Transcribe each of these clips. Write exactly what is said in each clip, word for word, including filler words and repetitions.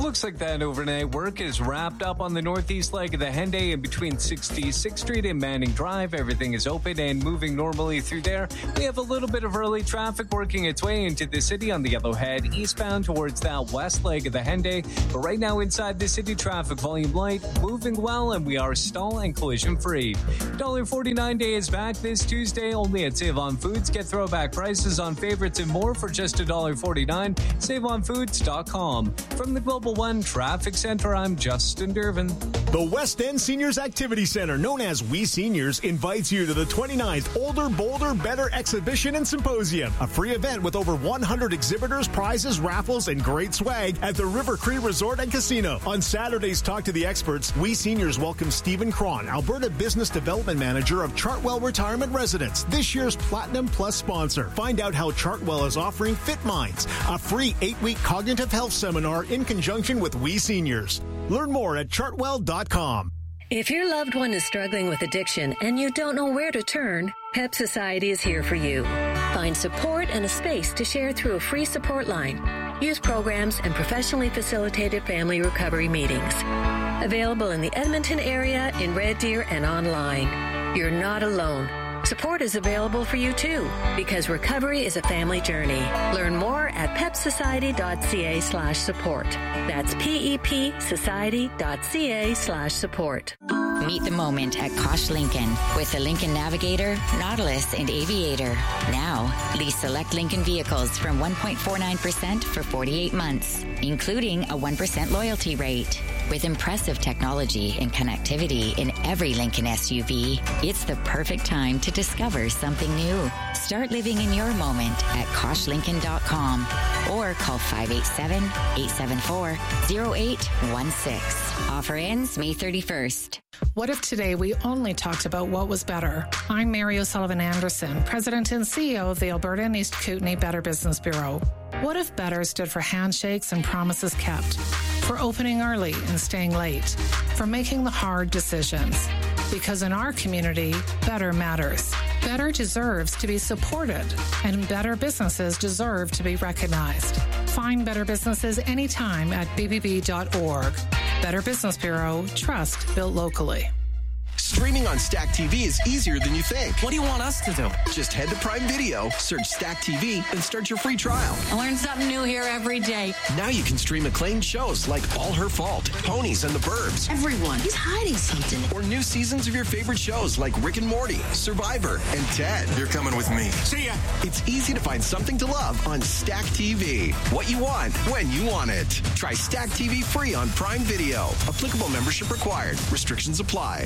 looks like that overnight work is wrapped up on the northeast leg of the Henday in between sixty-sixth Street and Manning Drive. Everything is open and moving normally through there. We have a little bit of early traffic working its way into the city on the Yellowhead eastbound towards that west leg of the Henday. But right now inside the city, traffic volume light, moving well, and we are stall and collision free. one forty-nine day is back this Tuesday only at Save On Foods. Get throwback prices on favorites and more for just one forty-nine. save on foods dot com. From the Global One Traffic Center, I'm Justin Dervin. The West End Seniors Activity Center, known as We Seniors, invites you to the twenty-ninth Older, Bolder, Better Exhibition and Symposium, a free event with over one hundred exhibitors, prizes, raffles, and great swag at the River Cree Resort and Casino. On Saturday's Talk to the Experts, We Seniors welcome Stephen Cron, Alberta Business Development Manager of Chartwell Retirement Residence, this year's Platinum Plus sponsor. Find out how Chartwell is offering Fit Minds, a free eight-week cognitive health seminar in conjunction with We Seniors. Learn more at chartwell dot com. If your loved one is struggling with addiction and you don't know where to turn, P E P Society is here for you. Find support and a space to share through a free support line. Use programs and professionally facilitated family recovery meetings. Available in the Edmonton area, in Red Deer, and online. You're not alone. Support is available for you too, because recovery is a family journey. Learn more at pepsociety.ca slash support. That's P-E-P society.ca slash support. Meet the moment at Kosh Lincoln with the Lincoln Navigator, Nautilus, and Aviator. Now, lease select Lincoln vehicles from one point four nine percent for forty-eight months, including a one percent loyalty rate. With impressive technology and connectivity in every Lincoln S U V, it's the perfect time to discover something new. Start living in your moment at kosh lincoln dot com or call five eight seven, eight seven four, zero eight one six. Offer ends May thirty-first. What if today we only talked about what was better? I'm Mary O'Sullivan Anderson, President and C E O of the Alberta and East Kootenay Better Business Bureau. What if better stood for handshakes and promises kept, for opening early and staying late, for making the hard decisions? Because in our community, better matters. Better deserves to be supported, and better businesses deserve to be recognized. Find better businesses anytime at b b b dot org. Better Business Bureau, trust built locally. Streaming on Stack T V is easier than you think. What do you want us to do? Just head to Prime Video, search Stack T V, and start your free trial. I learn something new here every day. Now you can stream acclaimed shows like All Her Fault, Ponies and the Burbs. Everyone is hiding something. Or new seasons of your favorite shows like Rick and Morty, Survivor, and Ted. You're coming with me. See ya. It's easy to find something to love on Stack T V. What you want, when you want it. Try Stack T V free on Prime Video. Applicable membership required. Restrictions apply.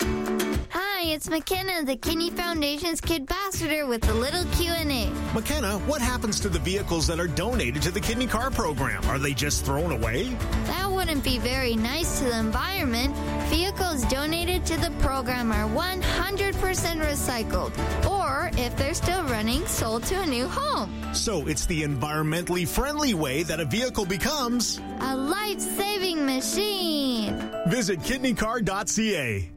Hi, it's McKenna, the Kidney Foundation's Kid Ambassador with a little Q and A. McKenna, what happens to the vehicles that are donated to the Kidney Car Program? Are they just thrown away? That wouldn't be very nice to the environment. Vehicles donated to the program are one hundred percent recycled, or if they're still running, sold to a new home. So it's the environmentally friendly way that a vehicle becomes a life-saving machine. Visit kidney car dot c a.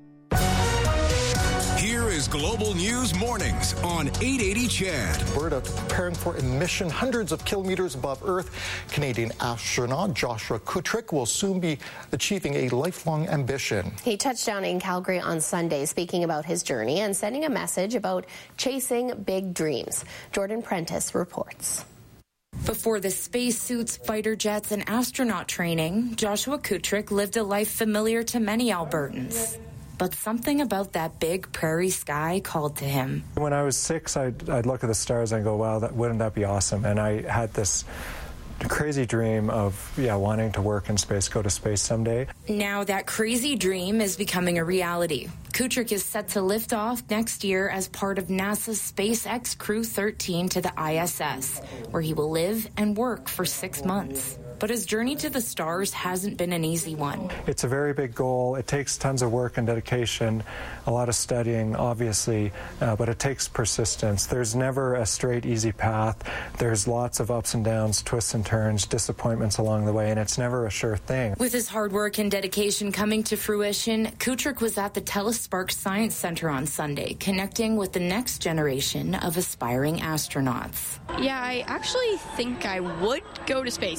Here is Global News Mornings on eight eighty C H E D. Alberta preparing for a mission hundreds of kilometers above Earth. Canadian astronaut Joshua Kutrick will soon be achieving a lifelong ambition. He touched down in Calgary on Sunday, speaking about his journey and sending a message about chasing big dreams. Jordan Prentice reports. Before the spacesuits, fighter jets, and astronaut training, Joshua Kutrick lived a life familiar to many Albertans. But something about that big prairie sky called to him. When I was six, I'd, I'd look at the stars and go, wow, that, wouldn't that be awesome? And I had this crazy dream of, yeah, wanting to work in space, go to space someday. Now that crazy dream is becoming a reality. Kutrick is set to lift off next year as part of NASA's SpaceX Crew thirteen to the I S S, where he will live and work for six months. But his journey to the stars hasn't been an easy one. It's a very big goal. It takes tons of work and dedication, a lot of studying, obviously, uh, but it takes persistence. There's never a straight, easy path. There's lots of ups and downs, twists and turns, disappointments along the way, and it's never a sure thing. With his hard work and dedication coming to fruition, Kutrick was at the Telespark Science Center on Sunday, connecting with the next generation of aspiring astronauts. Yeah, I actually think I would go to space if I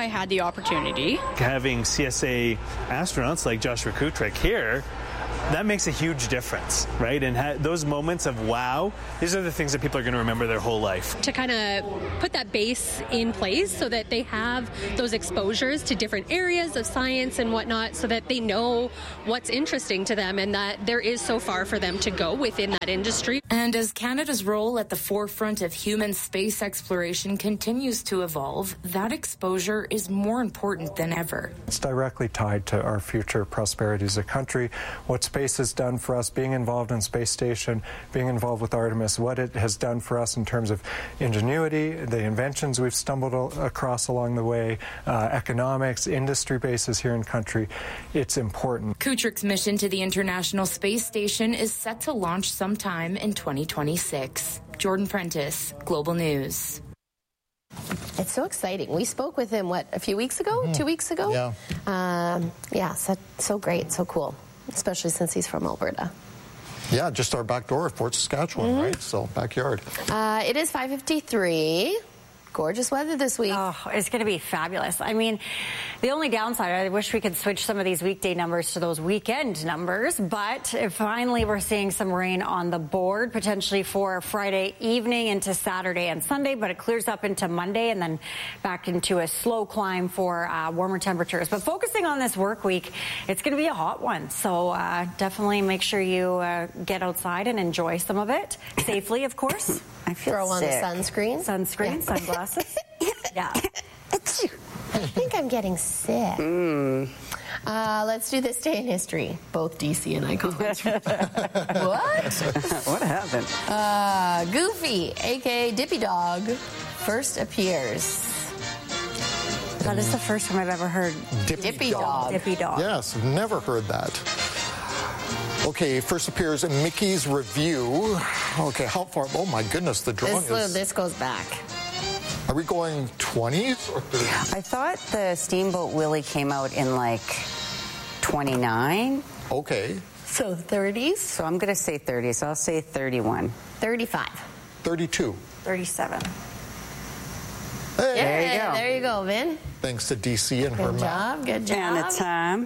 had the opportunity. Having C S A astronauts like Joshua Kutryk here, that makes a huge difference, right? And ha- those moments of wow, these are the things that people are going to remember their whole life. To kind of put that base in place so that they have those exposures to different areas of science and whatnot, so that they know what's interesting to them and that there is so far for them to go within that industry. And as Canada's role at the forefront of human space exploration continues to evolve, that exposure is more important than ever. It's directly tied to our future prosperity as a country. What space has done for us, being involved in Space Station, being involved with Artemis, what it has done for us in terms of ingenuity, the inventions we've stumbled across along the way, uh, economics, industry bases here in country. It's important. Kutryk's mission to the International Space Station is set to launch sometime in twenty twenty-six. Jordan Prentice, Global News. It's so exciting. We spoke with him, what, a few weeks ago? Mm. Two weeks ago? Yeah. Um, yeah, so, so great, so cool, especially since he's from Alberta. Yeah, just our back door of Fort Saskatchewan, mm-hmm. right? So, backyard. Uh, it is five fifty-three. Gorgeous weather this week. Oh, it's going to be fabulous. I mean, the only downside, I wish we could switch some of these weekday numbers to those weekend numbers, but finally we're seeing some rain on the board, potentially for Friday evening into Saturday and Sunday, but it clears up into Monday and then back into a slow climb for uh, warmer temperatures. But focusing on this work week, it's going to be a hot one, so uh, definitely make sure you uh, get outside and enjoy some of it, safely, of course. I feel Throw sick. on the sunscreen. Sunscreen, yeah. Sunglasses. Yeah. I think I'm getting sick. Mm. Uh, let's do this day in history. Both D C and I college. What? What happened? Uh, Goofy, a k a. Dippy Dog, first appears. That is the first time I've ever heard Dippy, Dippy dog. dog. Dippy Dog. Yes, never heard that. Okay, first appears in Mickey's Review. Okay, how far? Oh my goodness, the drawing this, is... This goes back. Are we going twenties or thirties? I thought the Steamboat Willie came out in like twenty-nine. Okay. So thirties? So I'm going to say thirties. I'll say thirty-one. thirty-five. thirty-two. thirty-seven. Hey. Yeah, there you go. There you go, Vin. Thanks to D C and her Good job, good job. And a time.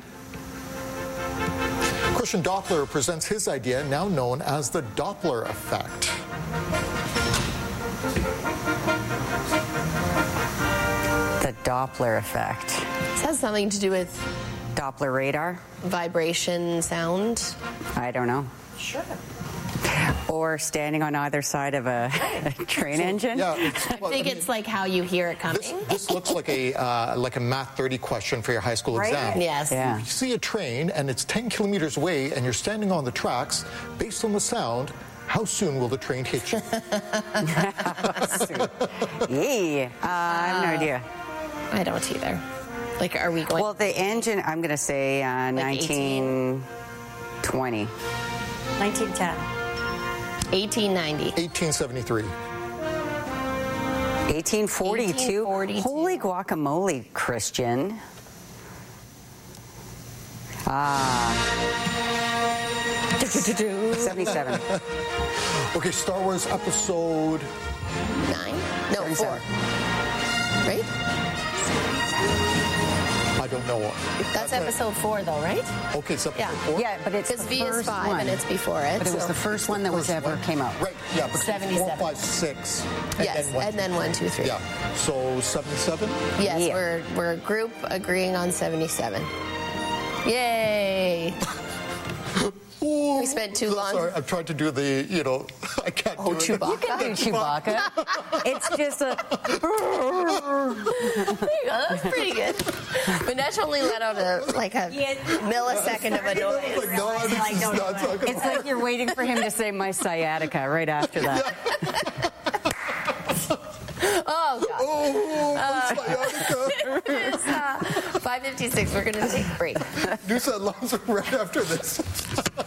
Christian Doppler presents his idea, now known as the Doppler effect. The Doppler effect. This has something to do with Doppler radar? Vibration, sound? I don't know. Sure. Or standing on either side of a, a train so, engine? Yeah, it's, well, I think I mean, it's like how you hear it coming. This, this looks like a uh, like a Math thirty question for your high school right? exam. Yes. Yeah. If you see a train and it's ten kilometers away and you're standing on the tracks, based on the sound, how soon will the train hit you? Yeah, uh, I have no idea. I don't either. Like, are we going? Well, the engine, I'm going to say uh, like nineteen twenty. nineteen ten. eighteen ninety. eighteen seventy-three. eighteen forty-two. eighteen forty-two. Holy guacamole, Christian. Ah. seventy-seven. Okay, Star Wars Episode nine? No, four. Right? I don't know. That's, That's episode a... four, though, right? Okay, it's episode yeah. four? Yeah, but it's Because the V first is five one. and it's before it. But it was so. the first one that was ever one. came out. Right, yeah, but seventy-seven. four, five, six. And yes, then one, and then one, two, three. Yeah, so seventy-seven? Yes, yeah. we're, we're a group agreeing on seventy-seven. Yay! Ooh, we spent too long. Sorry, I'm trying to do the, you know, I can't oh, do Chewbacca. You can do Chewbacca. It's just a... There you go, that's pretty good. Vinesh only let out a, like a yeah. millisecond of a noise. Like, no, this like, is no, not no. talking It's about. like you're waiting for him to say my sciatica right after that. Oh, God. Oh, Uh, sciatica. It's uh, five fifty-six. We're going to take a break. News headlines right after this.